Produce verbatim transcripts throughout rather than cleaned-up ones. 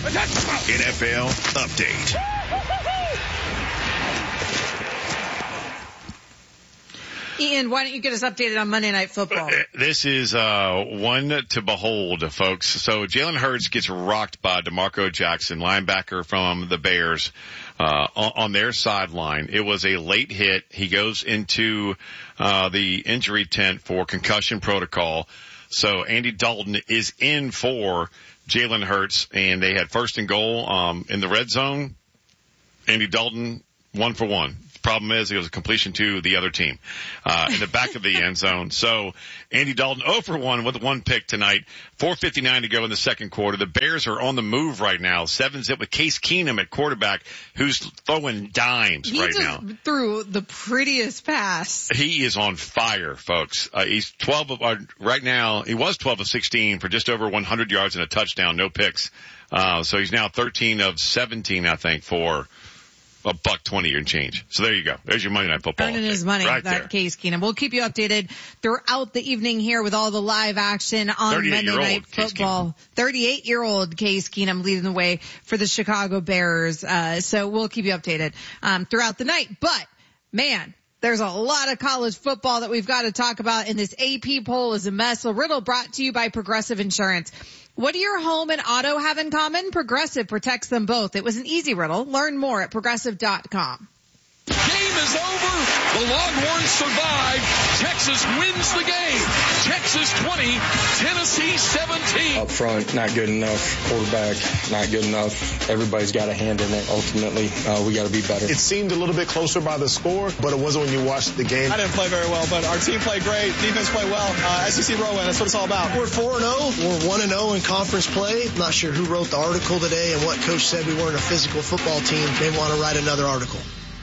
N F L Update. Ian, why don't you get us updated on Monday Night Football? This is uh one to behold, folks. So Jalen Hurts gets rocked by DeMarco Jackson, linebacker from the Bears, uh on, on their sideline. It was a late hit. He goes into uh the injury tent for concussion protocol. So Andy Dalton is in for Jalen Hurts, and they had first and goal um in the red zone. Andy Dalton, one for one. Problem is, it was a completion to the other team, uh, in the back of the end zone. So Andy Dalton zero for one with one pick tonight. four fifty-nine to go in the second quarter. The Bears are on the move right now. Seven zip with Case Keenum at quarterback, who's throwing dimes he right just now. Threw the prettiest pass. He is on fire, folks. Uh, he's twelve of, uh, right now. He was twelve of sixteen for just over one hundred yards and a touchdown, no picks. Uh, so he's now thirteen of seventeen, I think, for a buck twenty and change. So there you go. There's your Monday Night Football. Earning his money, right that there. Case Keenum. We'll keep you updated throughout the evening here with all the live action on Monday Night Football. thirty-eight-year-old Case Keenum leading the way for the Chicago Bears. Uh, so we'll keep you updated um, throughout the night. But, man, there's a lot of college football that we've got to talk about, and this A P poll is a mess. A riddle brought to you by Progressive Insurance. What do your home and auto have in common? Progressive protects them both. It was an easy riddle. Learn more at progressive dot com. Game is over. The Longhorns survive. Texas wins the game. Texas twenty, Tennessee seventeen. Up front, not good enough. Quarterback, not good enough. Everybody's got a hand in it. Ultimately, uh, we got to be better. It seemed a little bit closer by the score, but it wasn't when you watched the game. I didn't play very well, but our team played great. Defense played well. Uh, S E C Rowan, that's what it's all about. We're four and oh. We're one and oh in conference play. I'm not sure who wrote the article today and what coach said we weren't a physical football team. They want to write another article.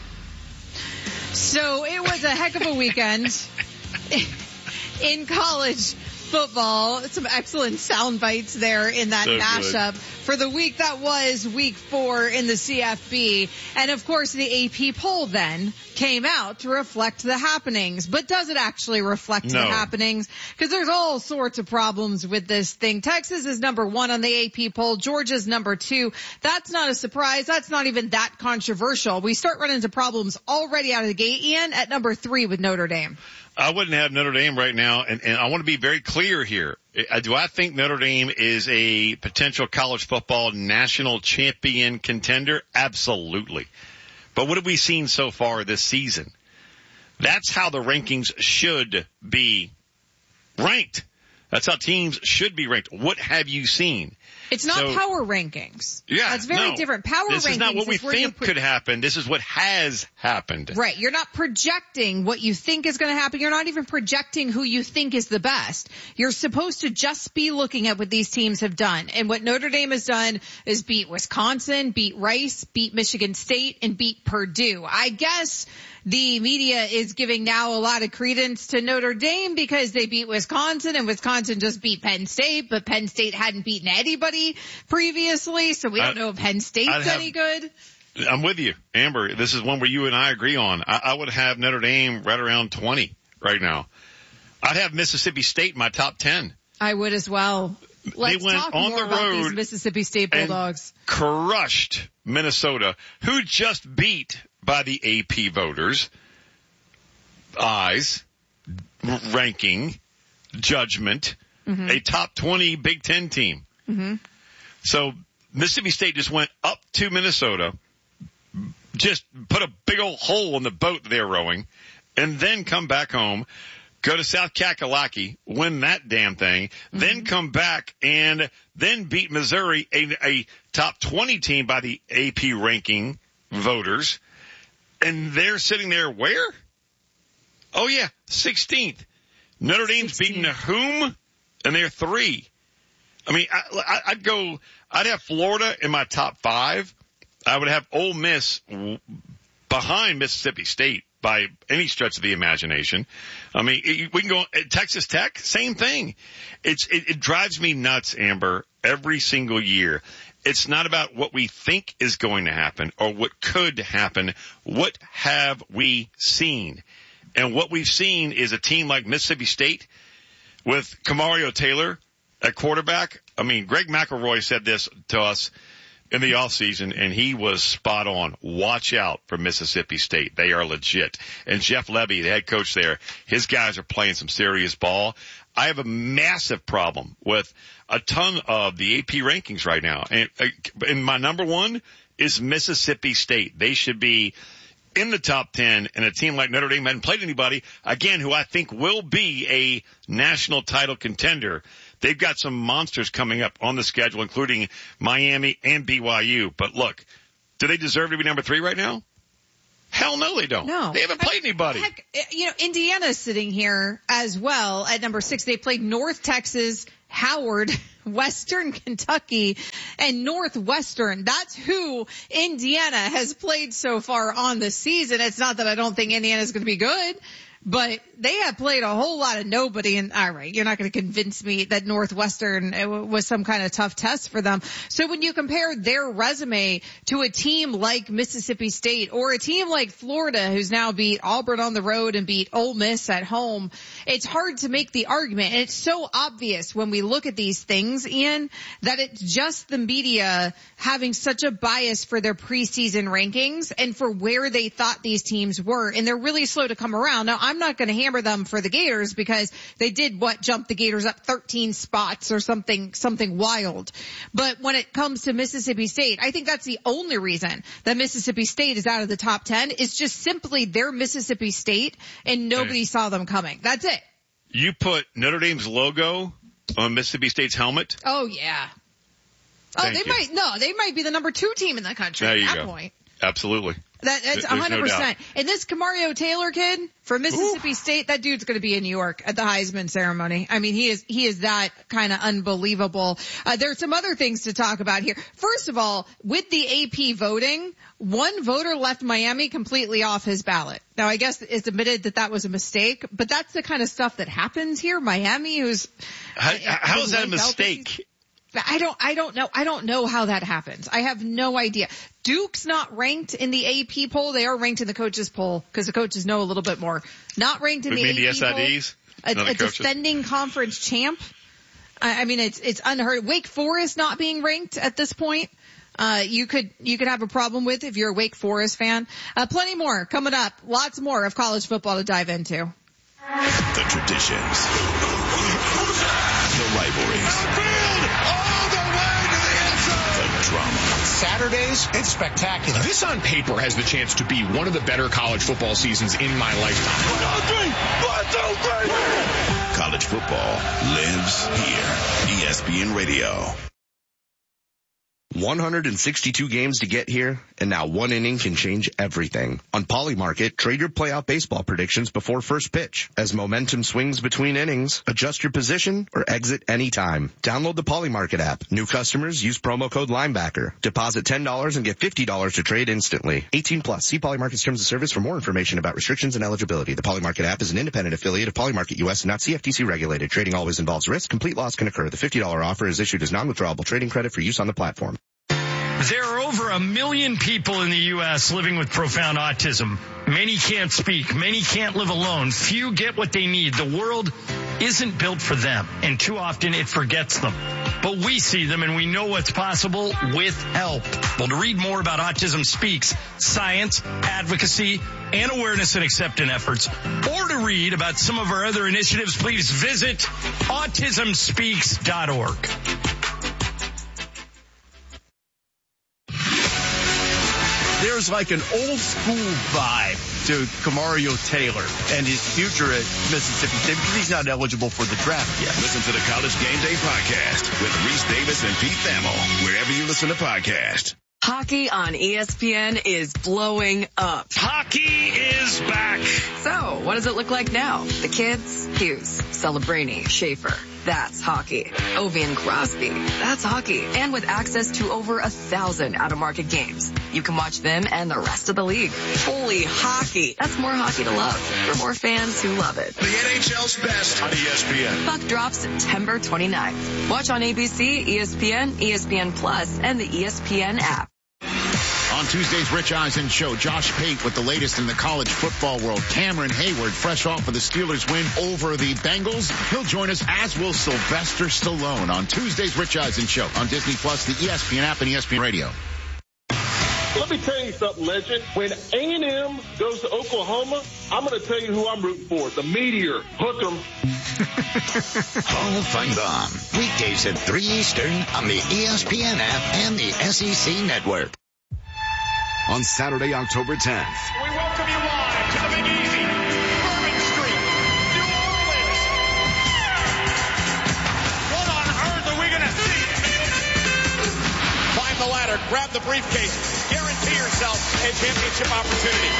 So it was a heck of a weekend in college football. Some excellent sound bites there in that so mashup good. For the week that was week four in the C F B. And of course the A P poll then came out to reflect the happenings. But does it actually reflect no. the happenings? Because there's all sorts of problems with this thing. Texas is number one on the A P poll. Georgia's number two. That's not a surprise. That's not even that controversial. We start running into problems already out of the gate, Ian, at number three with Notre Dame. I wouldn't have Notre Dame right now, and, and I want to be very clear here. Do I think Notre Dame is a potential college football national champion contender? Absolutely. But what have we seen so far this season? That's how the rankings should be ranked. That's how teams should be ranked. What have you seen? It's not so, power rankings. Yeah, that's very no, different. Power this rankings. This is not what we is where think pro- could happen. This is what has happened. Right. You're not projecting what you think is going to happen. You're not even projecting who you think is the best. You're supposed to just be looking at what these teams have done. And what Notre Dame has done is beat Wisconsin, beat Rice, beat Michigan State, and beat Purdue. I guess the media is giving now a lot of credence to Notre Dame because they beat Wisconsin, and Wisconsin just beat Penn State, but Penn State hadn't beaten anybody previously, so we don't I, know if Penn State's have, any good. I'm with you, Amber. This is one where you and I agree on. I, I would have Notre Dame right around twenty right now. I'd have Mississippi State in my top ten. I would as well. Let's they went talk on more the about road these Mississippi State Bulldogs. And crushed Minnesota, who just beat by the A P voters' eyes, ranking, judgment, mm-hmm. a top twenty Big Ten team. Mm-hmm. So Mississippi State just went up to Minnesota, just put a big old hole in the boat they're rowing, and then come back home, go to South Kakalaki, win that damn thing, mm-hmm. then come back and then beat Missouri, a, a top twenty team by the A P ranking voters. And they're sitting there where? Oh, yeah, sixteenth. Notre Dame's sixteenth. beating whom? And they're three. I mean, I, I'd go, I'd have Florida in my top five. I would have Ole Miss behind Mississippi State by any stretch of the imagination. I mean, we can go, Texas Tech, same thing. It's, it, it drives me nuts, Amber, every single year. It's not about what we think is going to happen or what could happen. What have we seen? And what we've seen is a team like Mississippi State with Kamario Taylor at quarterback. I mean, Greg McElroy said this to us in the offseason, and he was spot on. Watch out for Mississippi State. They are legit. And Jeff Levy, the head coach there, his guys are playing some serious ball. I have a massive problem with a ton of the A P rankings right now. And, and my number one is Mississippi State. They should be in the top ten, and a team like Notre Dame hadn't played anybody, again, who I think will be a national title contender. They've got some monsters coming up on the schedule, including Miami and B Y U. But look, do they deserve to be number three right now? Hell no, they don't. No. They haven't played anybody. Heck, you know, Indiana's sitting here as well at number six. They played North Texas, Howard, Western Kentucky, and Northwestern. That's who Indiana has played so far on the season. It's not that I don't think Indiana's going to be good, but they have played a whole lot of nobody. And all right, you're not going to convince me that Northwestern was some kind of tough test for them. So when you compare their resume to a team like Mississippi State or a team like Florida, who's now beat Auburn on the road and beat Ole Miss at home, it's hard to make the argument. And it's so obvious when we look at these things, Ian, that it's just the media having such a bias for their preseason rankings and for where they thought these teams were. And they're really slow to come around. Now, I'm not going to hammer them for the Gators because they did what jump the Gators up thirteen spots or something, something wild. But when it comes to Mississippi State, I think that's the only reason that Mississippi State is out of the top ten is just simply they're Mississippi State and nobody saw them coming. That's it. You put Notre Dame's logo on Mississippi State's helmet? Oh, yeah. Oh, Thank they you. might, no, they might be the number two team in the country There at you that go. point. Absolutely. That, that's There's one hundred percent. no doubt. And this Kamario Taylor kid from Mississippi Ooh. State, that dude's going to be in New York at the Heisman ceremony. I mean, he is, he is that kind of unbelievable. Uh, there are some other things to talk about here. First of all, with the A P voting, one voter left Miami completely off his ballot. Now, I guess it's admitted that that was a mistake, but that's the kind of stuff that happens here. Miami, who's How, how is that a linked out this mistake? I don't, I don't know. I don't know how that happens. I have no idea. Duke's not ranked in the A P poll. They are ranked in the coaches poll because the coaches know a little bit more. Not ranked in We the mean A P the S I Ds? poll. Not A, the a coaches? defending conference champ. I, I mean, it's, it's unheard. Wake Forest not being ranked at this point. Uh, you could, you could have a problem with if you're a Wake Forest fan. Uh, plenty more coming up. Lots more of college football to dive into. The traditions. The rivalries. The drama. Saturdays, it's spectacular. This on paper has the chance to be one of the better college football seasons in my lifetime. One, two, three. One, two, three. College football lives here. E S P N Radio. one hundred sixty-two games to get here, and now one inning can change everything. On Polymarket, trade your playoff baseball predictions before first pitch. As momentum swings between innings, adjust your position or exit anytime. Download the Polymarket app. New customers use promo code Linebacker. Deposit ten dollars and get fifty dollars to trade instantly. eighteen plus. See Polymarket's terms of service for more information about restrictions and eligibility. The Polymarket app is an independent affiliate of Polymarket U S and not C F T C regulated. Trading always involves risk. Complete loss can occur. The fifty dollars offer is issued as non-withdrawable trading credit for use on the platform. There are over a million people in the U S living with profound autism. Many can't speak. Many can't live alone. Few get what they need. The world isn't built for them, and too often it forgets them. But we see them, and we know what's possible with help. Well, to read more about Autism Speaks, science, advocacy, and awareness and acceptance efforts, or to read about some of our other initiatives, please visit autism speaks dot org. There's like an old school vibe to Kamario Taylor and his future at Mississippi State because he's not eligible for the draft yet. Listen to the College Game Day podcast with Reese Davis and Pete Thamel, wherever you listen to podcasts. Hockey on E S P N is blowing up. Hockey is back. So, what does it look like now? The kids? Hughes, Celebrini, Schaefer. That's hockey. Ovi and Crosby. That's hockey. And with access to over a thousand out-of-market games, you can watch them and the rest of the league. Holy hockey. That's more hockey to love for more fans who love it. The N H L's best on E S P N. Puck drops September twenty-ninth. Watch on A B C, E S P N, E S P N Plus, and the E S P N app. On Tuesday's Rich Eisen Show, Josh Pate with the latest in the college football world. Cameron Hayward, fresh off of the Steelers win over the Bengals. He'll join us, as will Sylvester Stallone, on Tuesday's Rich Eisen Show on Disney Plus, the E S P N app, and E S P N Radio. Let me tell you something, Legend. When A and M goes to Oklahoma, I'm going to tell you who I'm rooting for. The Meteor. Hook 'em. Hall of Fun weekdays at three Eastern on the E S P N app and the S E C network. On Saturday, October tenth. We welcome you live to the Big Easy, Bourbon Street, New Orleans. What on earth are we going to see? Climb the ladder, grab the briefcase, guarantee yourself a championship opportunity.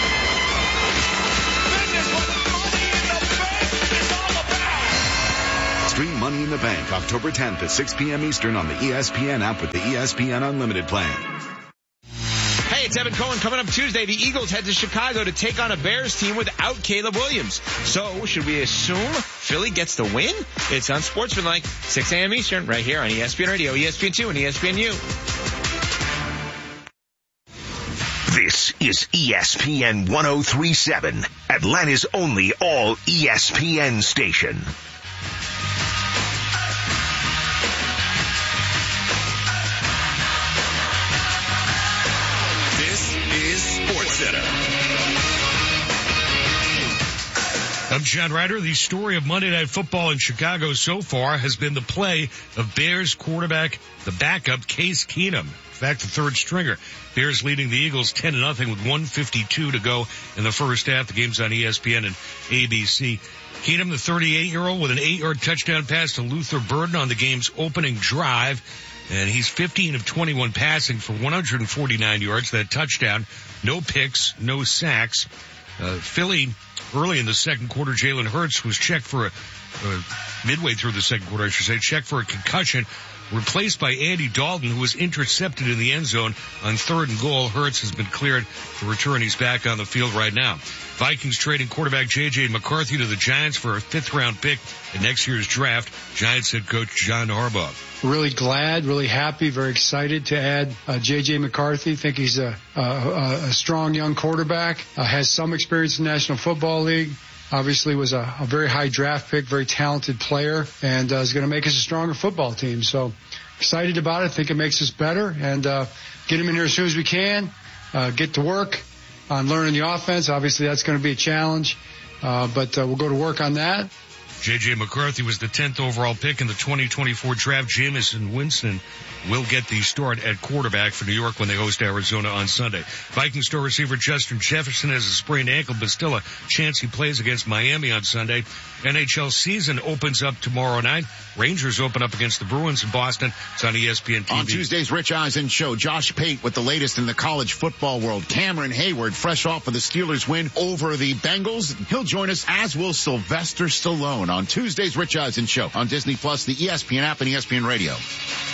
This is what Money in the Bank is all about. Stream Money in the Bank October tenth at six p.m. Eastern on the E S P N app with the E S P N Unlimited plan. Hey, it's Evan Cohen. Coming up Tuesday, the Eagles head to Chicago to take on a Bears team without Caleb Williams. So, should we assume Philly gets the win? It's on Sportsmanlike, six a.m. Eastern, right here on E S P N Radio, E S P N two, and E S P N U. This is E S P N one oh three point seven, Atlanta's only all E S P N station. I'm John Ryder. The story of Monday Night Football in Chicago so far has been the play of Bears quarterback, the backup, Case Keenum. In fact, the third stringer. Bears leading the Eagles ten to nothing with one fifty-two to go in the first half. The game's on E S P N and A B C. Keenum, the thirty-eight-year-old, with an eight-yard touchdown pass to Luther Burden on the game's opening drive. And he's fifteen of twenty-one passing for one hundred forty-nine yards. That touchdown, no picks, no sacks. Uh, Philly, early in the second quarter, Jalen Hurts was checked for a, uh, midway through the second quarter, I should say, checked for a concussion, replaced by Andy Dalton, who was intercepted in the end zone on third and goal. Hurts has been cleared to return. He's back on the field right now. Vikings trading quarterback J J McCarthy to the Giants for a fifth-round pick in next year's draft. Giants head coach John Harbaugh. Really glad, really happy, very excited to add uh, J J McCarthy. Think he's a, a, a strong young quarterback, uh, has some experience in the National Football League. Obviously was a, a very high draft pick, very talented player, and uh, is going to make us a stronger football team. So excited about it. Think it makes us better, and uh, get him in here as soon as we can. Uh, get to work on learning the offense. Obviously that's going to be a challenge, uh, but uh, we'll go to work on that. J J McCarthy was the tenth overall pick in the twenty twenty-four draft. Jamison Winston will get the start at quarterback for New York when they host Arizona on Sunday. Viking star receiver Justin Jefferson has a sprained ankle, but still a chance he plays against Miami on Sunday. N H L season opens up tomorrow night. Rangers open up against the Bruins in Boston. It's on E S P N T V. On Tuesday's Rich Eisen Show, Josh Pate with the latest in the college football world. Cameron Hayward, fresh off of the Steelers win over the Bengals. He'll join us, as will Sylvester Stallone, on Tuesday's Rich Eisen Show on Disney Plus, the E S P N app, and E S P N Radio.